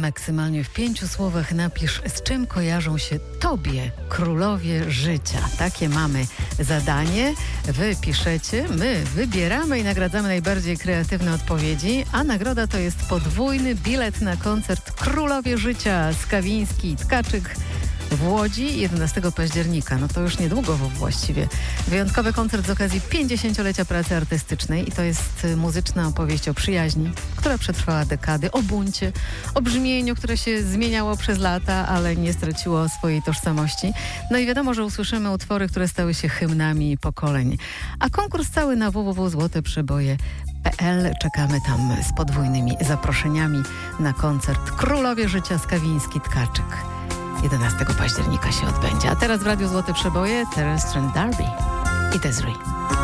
Maksymalnie w 5 słowach napisz, z czym kojarzą się Tobie królowie życia. Takie mamy zadanie. Wy piszecie, my wybieramy i nagradzamy najbardziej kreatywne odpowiedzi, a nagroda to jest podwójny bilet na koncert Królowie Życia Skawiński i Tkaczyk w Łodzi 11 października. No to już niedługo właściwie. Wyjątkowy koncert z okazji 50-lecia pracy artystycznej i to jest muzyczna opowieść o przyjaźni, która przetrwała dekady, o buncie, o brzmieniu, które się zmieniało przez lata, ale nie straciło swojej tożsamości. No i wiadomo, że usłyszymy utwory, które stały się hymnami pokoleń. A konkurs cały na www.złoteprzeboje.pl. Czekamy tam z podwójnymi zaproszeniami na koncert Królowie Życia Skawiński-Tkaczyk. 11 października się odbędzie. A teraz w Radiu Złote Przeboje Terence Trent D'Arby i Desiree.